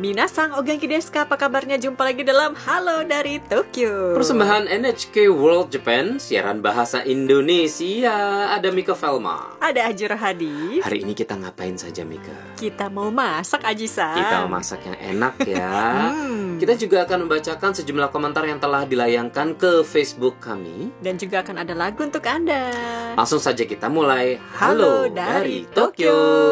Minasang, o genki desu ka? Apa kabarnya? Jumpa lagi dalam Halo dari Tokyo. Persembahan NHK World Japan, siaran bahasa Indonesia. Ada Mika Velma. Ada Ajur Hadi. Hari ini kita ngapain saja, Mika? Kita mau masak, Aji-san. Kita mau masak yang enak ya. Kita juga akan membacakan sejumlah komentar yang telah dilayangkan ke Facebook kami. Dan juga akan ada lagu untuk Anda. Langsung saja kita mulai. Halo dari Tokyo.